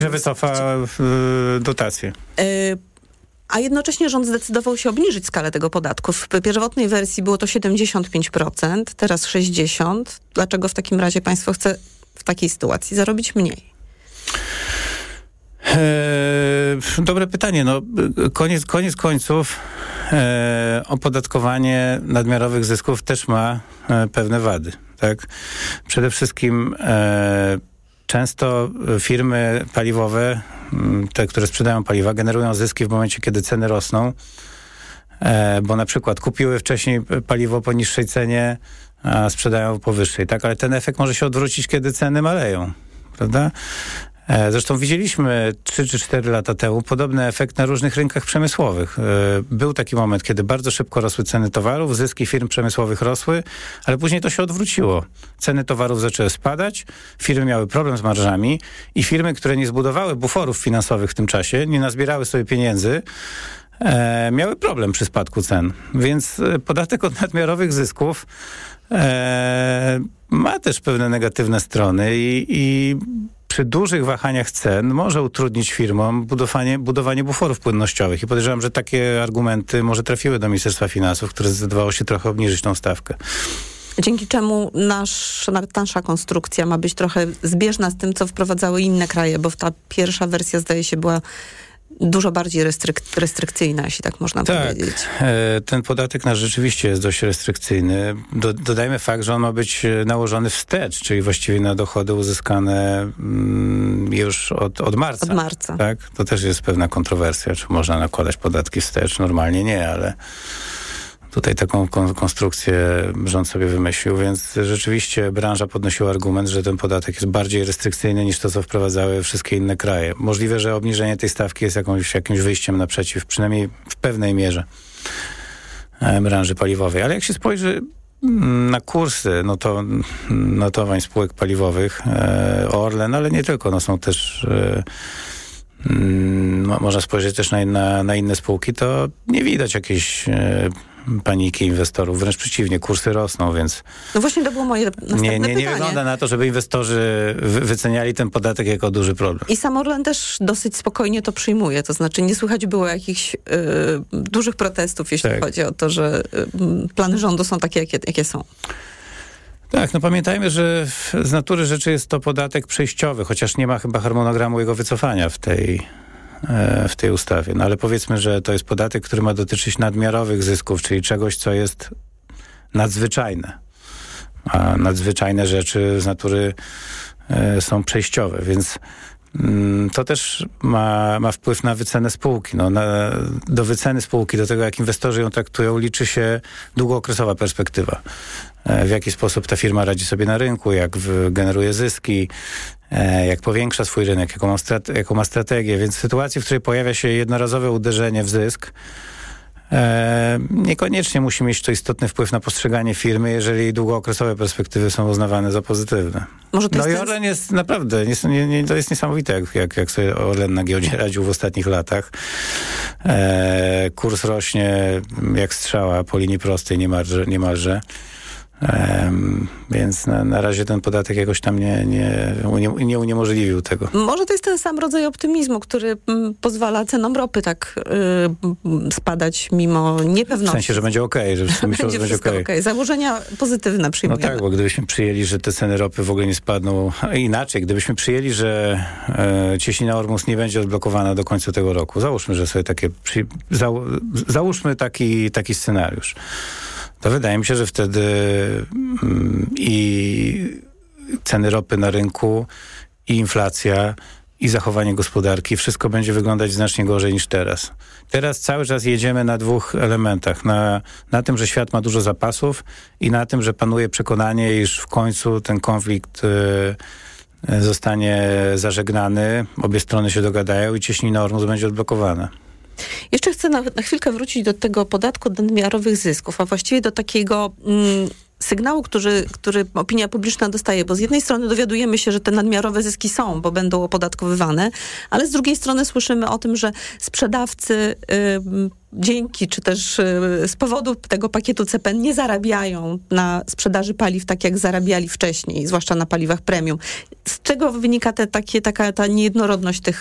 Że wycofa dotacje. A jednocześnie rząd zdecydował się obniżyć skalę tego podatku. W pierwotnej wersji było to 75%, teraz 60%. Dlaczego w takim razie państwo chce w takiej sytuacji zarobić mniej? Dobre pytanie. No, koniec końców opodatkowanie nadmiarowych zysków też ma pewne wady. Tak? Przede wszystkim często firmy paliwowe, te, które sprzedają paliwa, generują zyski w momencie, kiedy ceny rosną, bo na przykład kupiły wcześniej paliwo po niższej cenie, a sprzedają po wyższej. Tak? Ale ten efekt może się odwrócić, kiedy ceny maleją. Prawda? Zresztą widzieliśmy 3 czy 4 lata temu podobny efekt na różnych rynkach przemysłowych. Był taki moment, kiedy bardzo szybko rosły ceny towarów, zyski firm przemysłowych rosły, ale później to się odwróciło. Ceny towarów zaczęły spadać, firmy miały problem z marżami i firmy, które nie zbudowały buforów finansowych w tym czasie, nie nazbierały sobie pieniędzy, miały problem przy spadku cen. Więc podatek od nadmiarowych zysków ma też pewne negatywne strony i przy dużych wahaniach cen może utrudnić firmom budowanie buforów płynnościowych. I podejrzewam, że takie argumenty może trafiły do Ministerstwa Finansów, które zdecydowało się trochę obniżyć tą stawkę. Dzięki czemu nasza konstrukcja ma być trochę zbieżna z tym, co wprowadzały inne kraje, bo ta pierwsza wersja, zdaje się, była dużo bardziej restrykcyjna, jeśli tak można powiedzieć. Ten podatek nasz rzeczywiście jest dość restrykcyjny. Dodajmy fakt, że on ma być nałożony wstecz, czyli właściwie na dochody uzyskane już od marca. Od marca. Tak? To też jest pewna kontrowersja, czy można nakładać podatki wstecz. Normalnie nie, ale tutaj taką konstrukcję rząd sobie wymyślił, więc rzeczywiście branża podnosiła argument, że ten podatek jest bardziej restrykcyjny niż to, co wprowadzały wszystkie inne kraje. Możliwe, że obniżenie tej stawki jest jakimś wyjściem naprzeciw, przynajmniej w pewnej mierze, branży paliwowej. Ale jak się spojrzy na kursy notowań spółek paliwowych, Orlen, ale nie tylko, są też... można spojrzeć też na inne spółki, to nie widać jakiejś paniki inwestorów. Wręcz przeciwnie, kursy rosną, więc... No właśnie to było moje następne pytanie. Nie wygląda na to, żeby inwestorzy wyceniali ten podatek jako duży problem. I sam Orlen też dosyć spokojnie to przyjmuje. To znaczy nie słychać było jakichś dużych protestów, jeśli chodzi o to, że plany rządu są takie, jakie są. Tak, pamiętajmy, że z natury rzeczy jest to podatek przejściowy, chociaż nie ma chyba harmonogramu jego wycofania w tej ustawie. Ale powiedzmy, że to jest podatek, który ma dotyczyć nadmiarowych zysków, czyli czegoś, co jest nadzwyczajne. A nadzwyczajne rzeczy z natury są przejściowe, więc to też ma wpływ na wycenę spółki. Do wyceny spółki, do tego, jak inwestorzy ją traktują, liczy się długookresowa perspektywa. W jaki sposób ta firma radzi sobie na rynku, jak generuje zyski, jak powiększa swój rynek, jaką ma strategię. Więc w sytuacji, w której pojawia się jednorazowe uderzenie w zysk, niekoniecznie musi mieć to istotny wpływ na postrzeganie firmy, jeżeli długookresowe perspektywy są uznawane za pozytywne. I Orlen jest naprawdę, to jest niesamowite, jak sobie Orlen na giełdzie radził w ostatnich latach. Kurs rośnie jak strzała po linii prostej niemalże. Więc na razie ten podatek jakoś tam nie uniemożliwił tego. Może to jest ten sam rodzaj optymizmu, który pozwala cenom ropy tak spadać mimo niepewności. W sensie, że będzie okej, że wszyscy myślą, że będzie okej. Założenia pozytywne przyjmujemy. No tak, bo gdybyśmy przyjęli, że te ceny ropy w ogóle nie spadną, inaczej, gdybyśmy przyjęli, że cieśnina Ormus nie będzie odblokowana do końca tego roku, załóżmy, że sobie załóżmy taki scenariusz. To wydaje mi się, że wtedy i ceny ropy na rynku, i inflacja, i zachowanie gospodarki, wszystko będzie wyglądać znacznie gorzej niż teraz. Teraz cały czas jedziemy na dwóch elementach. Na tym, że świat ma dużo zapasów i na tym, że panuje przekonanie, iż w końcu ten konflikt zostanie zażegnany, obie strony się dogadają i cieśnina Ormus będzie odblokowana. Jeszcze chcę na chwilkę wrócić do tego podatku od nadmiarowych zysków, a właściwie do takiego sygnału, który opinia publiczna dostaje, bo z jednej strony dowiadujemy się, że te nadmiarowe zyski są, bo będą opodatkowywane, ale z drugiej strony słyszymy o tym, że sprzedawcy dzięki, czy też z powodu tego pakietu CPN nie zarabiają na sprzedaży paliw tak, jak zarabiali wcześniej, zwłaszcza na paliwach premium. Z czego wynika ta niejednorodność